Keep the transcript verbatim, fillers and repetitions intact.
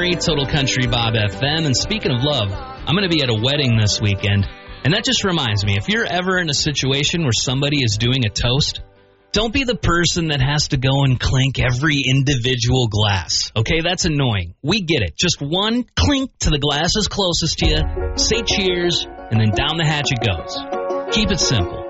Total Country Bob F M. And speaking of love, I'm going to be at a wedding this weekend. And that just reminds me, if you're ever in a situation where somebody is doing a toast, don't be the person that has to go and clink every individual glass. Okay, that's annoying. We get it. Just one clink to the glasses closest to you, say cheers, and then down the hatch it goes. Keep it simple.